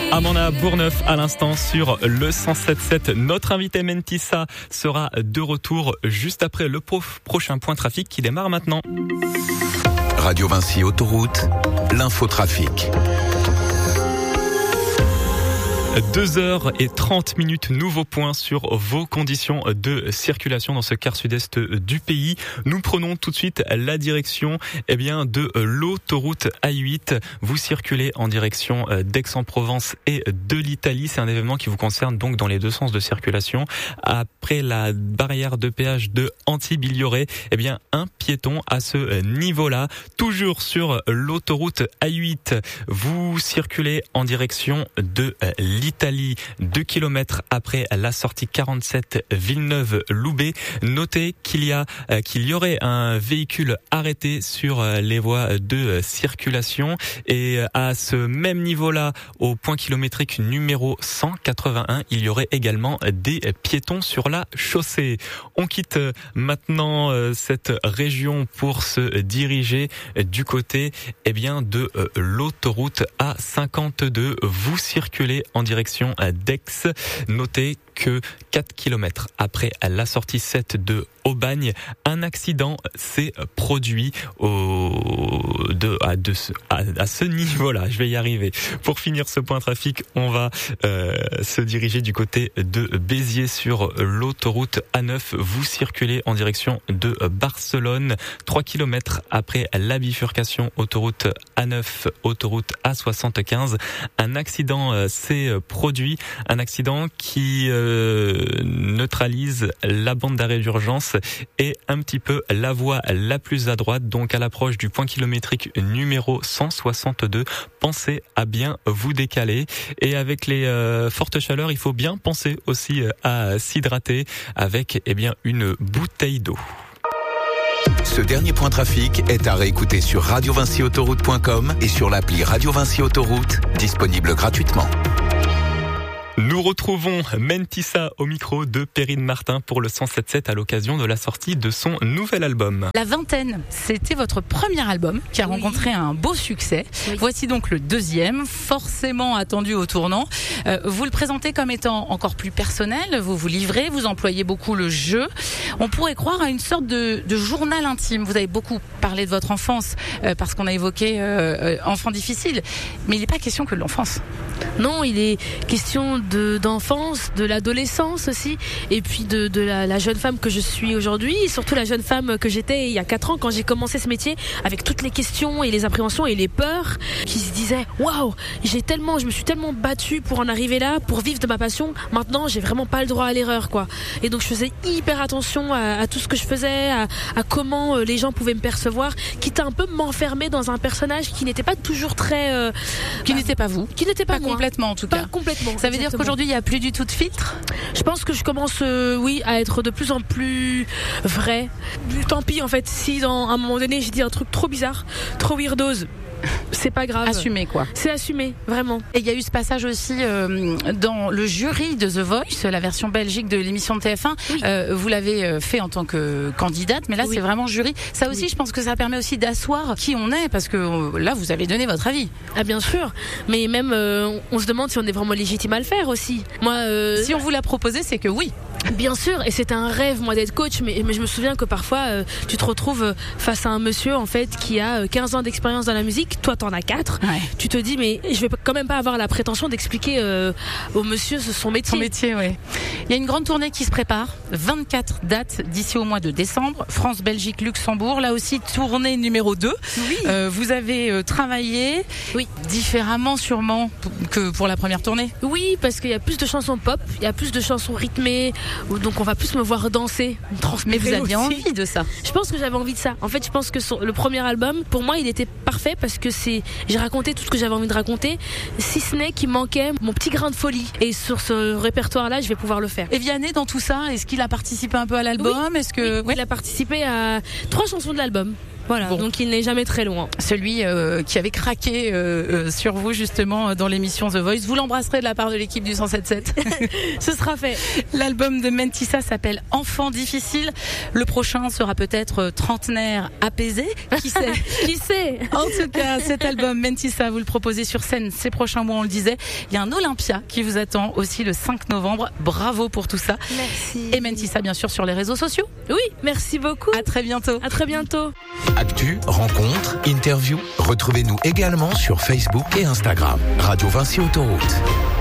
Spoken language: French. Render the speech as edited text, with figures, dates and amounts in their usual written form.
Amanda Bourneuf à l'instant sur le 107.7. Notre invité Mentissa sera de retour juste après le prochain point trafic qui démarre maintenant. Radio Vinci Autoroute, l'infotrafic. 2h30, nouveau point sur vos conditions de circulation dans ce quart sud-est du pays. Nous prenons tout de suite la direction de l'autoroute A8. Vous circulez en direction d'Aix-en-Provence et de l'Italie. C'est un événement qui vous concerne donc dans les deux sens de circulation. Après la barrière de péage de Antibes, il y aurait un piéton à ce niveau-là. Toujours sur l'autoroute A8, vous circulez en direction de l'Italie, 2 km après la sortie 47 Villeneuve-Loubet. Notez qu'il y aurait un véhicule arrêté sur les voies de circulation et à ce même niveau-là, au point kilométrique numéro 181, il y aurait également des piétons sur la chaussée. On quitte maintenant cette région pour se diriger du côté de l'autoroute A52. Vous circulez en direction d'Aix. Notez que 4 km après la sortie 7 de Aubagne, un accident s'est produit à ce niveau-là. Je vais y arriver. Pour finir ce point trafic, on va se diriger du côté de Béziers sur l'autoroute A9. Vous circulez en direction de Barcelone, 3 km après la bifurcation autoroute A9, autoroute A75. Un accident s'est produit, un accident qui neutralise la bande d'arrêt d'urgence et un petit peu la voie la plus à droite, donc à l'approche du point kilométrique numéro 162. Pensez à bien vous décaler et avec les fortes chaleurs, il faut bien penser aussi à s'hydrater avec une bouteille d'eau. Ce dernier point trafic est à réécouter sur radiovinciautoroute.com et sur l'appli Radio Vinci Autoroute, disponible gratuitement. Nous retrouvons Mentissa au micro de Perrine Martin pour le 107.7 à l'occasion de la sortie de son nouvel album. La Vingtaine, c'était votre premier album qui a rencontré un beau succès. Oui. Voici donc le deuxième, forcément attendu au tournant. Vous le présentez comme étant encore plus personnel, vous vous livrez, vous employez beaucoup le jeu. On pourrait croire à une sorte de journal intime. Vous avez beaucoup parlé de votre enfance parce qu'on a évoqué enfant difficile, mais il n'est pas question que de l'enfance. Non, il est question d'enfance, de l'adolescence aussi, et puis de la jeune femme que je suis aujourd'hui, et surtout la jeune femme que j'étais il y a 4 ans quand j'ai commencé ce métier, avec toutes les questions et les appréhensions et les peurs, qui se disaient waouh, je me suis tellement battue pour en arriver là, pour vivre de ma passion. Maintenant, j'ai vraiment pas le droit à l'erreur, quoi. Et donc je faisais hyper attention à tout ce que je faisais, à comment les gens pouvaient me percevoir, quitte à un peu m'enfermer dans un personnage qui n'était pas toujours très qui n'était pas vous, qui n'était pas moi. Complètement en tout cas. Pas complètement. Ça veut dire qu'aujourd'hui il n'y a plus du tout de filtre. Je pense que je commence à être de plus en plus vrai. Tant pis en fait, si à un moment donné j'ai dit un truc trop bizarre, trop weirdos, c'est pas grave. Assumé quoi. C'est assumé, vraiment. Et il y a eu ce passage aussi dans le jury de The Voice, la version belgique de l'émission de TF1. Oui. Vous l'avez fait en tant que candidate, mais là c'est vraiment jury. Ça aussi, je pense que ça permet aussi d'asseoir qui on est, parce que là vous avez donné votre avis. Ah bien sûr, mais même on se demande si on est vraiment légitime à le faire aussi. Moi, si on vous l'a proposé, c'est que oui. Bien sûr, et c'était un rêve moi d'être coach, mais je me souviens que parfois tu te retrouves face à un monsieur en fait qui a 15 ans d'expérience dans la musique, toi t'en as 4. Ouais. Tu te dis mais je vais quand même pas avoir la prétention d'expliquer au monsieur son métier. Son métier, oui. Il y a une grande tournée qui se prépare, 24 dates d'ici au mois de décembre, France, Belgique, Luxembourg, là aussi tournée numéro 2. Oui. Vous avez travaillé différemment sûrement que pour la première tournée. Oui, parce qu'il y a plus de chansons pop, il y a plus de chansons rythmées, donc on va plus me voir danser. Mais vous aviez envie de ça? Je pense que j'avais envie de ça. En fait, je pense que le premier album, pour moi, il était parfait parce que j'ai raconté tout ce que j'avais envie de raconter, si ce n'est qu'il manquait mon petit grain de folie. Et sur ce répertoire-là, je vais pouvoir le faire. Et Vianney, dans tout ça, est-ce qu'il a participé un peu à l'album? Oui. Il a participé à 3 chansons de l'album. Voilà, donc il n'est jamais très loin. Celui qui avait craqué sur vous justement dans l'émission The Voice. Vous l'embrasserez de la part de l'équipe du 107.7. Ce sera fait. L'album de Mentissa s'appelle Enfant difficile. Le prochain sera peut-être trentenaire apaisé. Qui sait? Qui sait? En tout cas, cet album Mentissa, vous le proposez sur scène ces prochains mois, on le disait. Il y a un Olympia qui vous attend aussi le 5 novembre. Bravo pour tout ça. Merci. Et Mentissa, bien sûr, sur les réseaux sociaux. Oui, merci beaucoup. À très bientôt. À très bientôt. Actu, rencontres, interviews. Retrouvez-nous également sur Facebook et Instagram. Radio Vinci Autoroute.